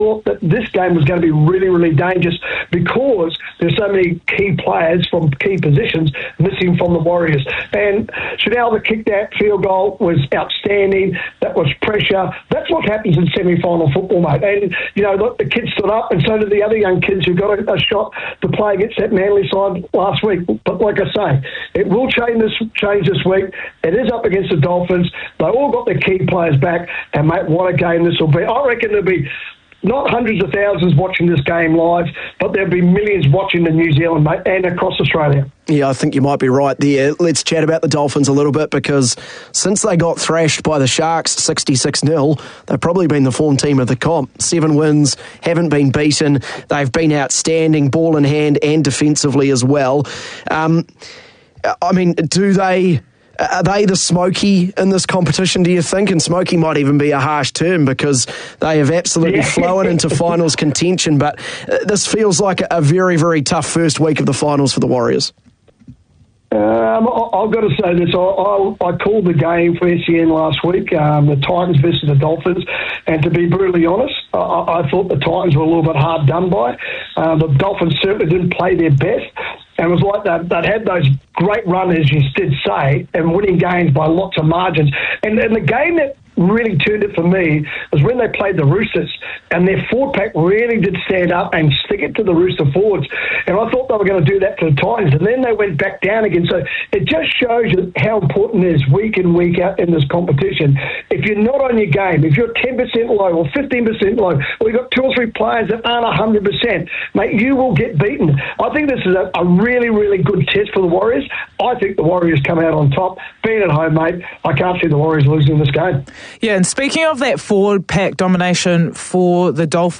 thought that this game was going to be really, really dangerous because there's so many key players from key positions missing from the Warriors. And Chanel that kicked that field goal was outstanding. That was pressure. That's what happens in semi-final football, mate. And, you know, look, the kids stood up, and so did the other young kids who got a shot to play against that Manly side last week. But like I say, it will change this week. It is up against the Dolphins. They all got their key players back, and, mate, what a game this will be. I reckon there'll be not hundreds of thousands watching this game live, but there'll be millions watching in New Zealand, mate, and across Australia. Yeah, I think you might be right there. Let's chat about the Dolphins a little bit, because since they got thrashed by the Sharks 66-0, they've probably been the form team of the comp. 7 wins, haven't been beaten. They've been outstanding, ball in hand and defensively as well. I mean, are they the Smoky in this competition, do you think? And Smoky might even be a harsh term, because they have absolutely flown into finals contention. But this feels like a very, very tough first week of the finals for the Warriors. I've got to say this. I called the game for SEN last week, the Titans versus the Dolphins, and to be brutally honest, I thought the Titans were a little bit hard done by. The Dolphins certainly didn't play their best. And it was like they'd had those great runs, as you did say, and winning games by lots of margins. And the game that really turned it for me was when they played the Roosters, and their forward pack really did stand up and stick it to the Rooster forwards. And I thought they were going to do that to the Titans, and then they went back down again. So it just shows you how important it is week in, week out in this competition. If you're not on your game, if you're 10% low or 15% low, or you've got 2 or 3 players that aren't 100%, mate, you will get beaten. I think this is a really, really good test for the Warriors. I think the Warriors come out on top. Being at home, mate, I can't see the Warriors losing this game. Yeah, and speaking of that forward pack domination for the Dolphins,